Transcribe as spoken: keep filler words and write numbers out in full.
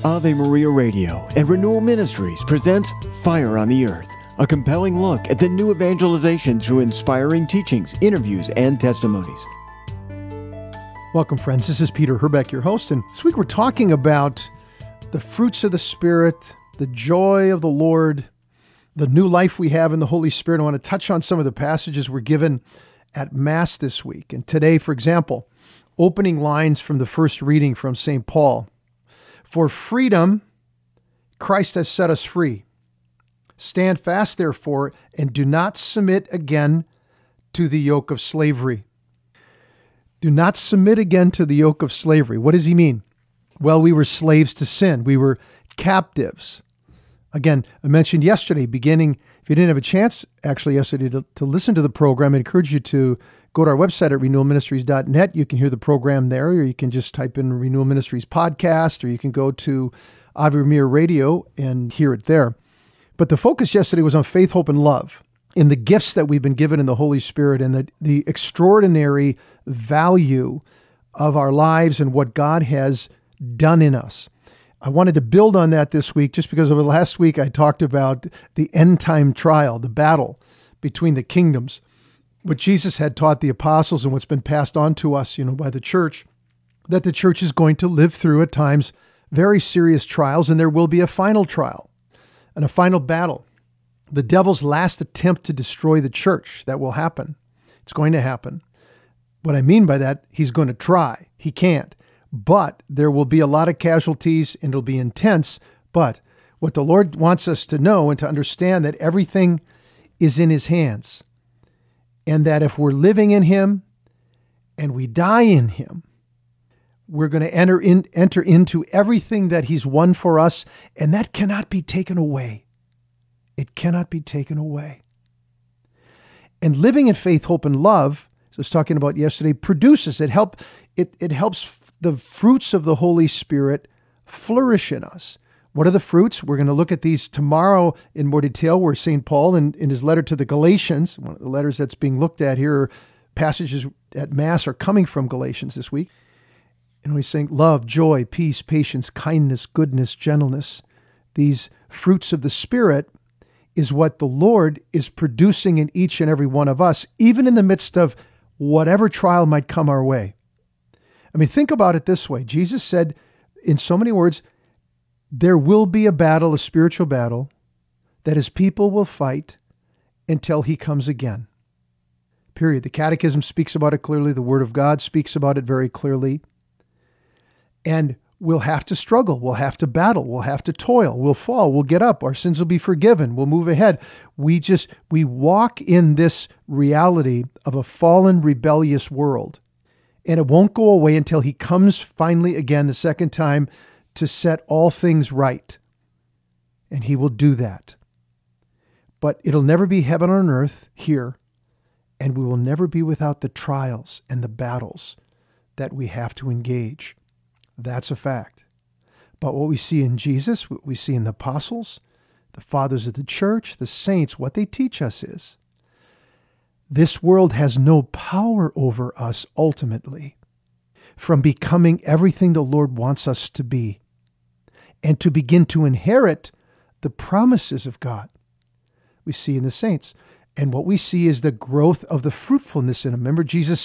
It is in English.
Ave Maria Radio and Renewal Ministries presents Fire on the Earth, a compelling look at the new evangelization through inspiring teachings, interviews, and testimonies. Welcome, friends. This is Peter Herbeck, your host, and this week we're talking about the fruits of the Spirit, the joy of the Lord, the new life we have in the Holy Spirit. I want to touch on some of the passages we're given at Mass this week. And today, for example, opening lines from the first reading from Saint Paul. For freedom, Christ has set us free. Stand fast, therefore, and do not submit again to the yoke of slavery. Do not submit again to the yoke of slavery. What does he mean? Well, we were slaves to sin. We were captives. Again, I mentioned yesterday, beginning, if you didn't have a chance, actually yesterday, to, to listen to the program, I encourage you to go to our website at renewal ministries dot net. You can hear the program there, or you can just type in Renewal Ministries podcast, or you can go to Ave Maria Radio and hear it there. But the focus yesterday was on faith, hope, and love, in the gifts that we've been given in the Holy Spirit, and the, the extraordinary value of our lives and what God has done in us. I wanted to build on that this week, just because over the last week I talked about the end time trial, the battle between the kingdoms, what Jesus had taught the apostles and what's been passed on to us, you know, by the church, that the church is going to live through at times very serious trials, and there will be a final trial and a final battle. The devil's last attempt to destroy the church, that will happen. It's going to happen. What I mean by that, he's going to try. He can't. But there will be a lot of casualties, and it'll be intense. But what the Lord wants us to know and to understand, that everything is in his hands. And that if we're living in him and we die in him, we're going to enter in, enter into everything that he's won for us, and that cannot be taken away. It cannot be taken away. And living in faith, hope, and love, as I was talking about yesterday, produces, it help it it helps the fruits of the Holy Spirit flourish in us. What are the fruits? We're going to look at these tomorrow in more detail, where Saint Paul, in, in his letter to the Galatians, one of the letters that's being looked at here, passages at Mass are coming from Galatians this week. And he's saying love, joy, peace, patience, kindness, goodness, gentleness. These fruits of the Spirit is what the Lord is producing in each and every one of us, even in the midst of whatever trial might come our way. I mean, think about it this way. Jesus said, in so many words, there will be a battle, a spiritual battle, that his people will fight until he comes again. Period. The Catechism speaks about it clearly. The Word of God speaks about it very clearly. And we'll have to struggle. We'll have to battle. We'll have to toil. We'll fall. We'll get up. Our sins will be forgiven. We'll move ahead. We just, we walk in this reality of a fallen, rebellious world. And it won't go away until he comes finally again the second time to set all things right. And he will do that. But it'll never be heaven on earth here, and we will never be without the trials and the battles that we have to engage. That's a fact. But what we see in Jesus, what we see in the apostles, the fathers of the church, the saints, what they teach us is, this world has no power over us ultimately from becoming everything the Lord wants us to be, and to begin to inherit the promises of God we see in the saints. And what we see is the growth of the fruitfulness in them. Remember, Jesus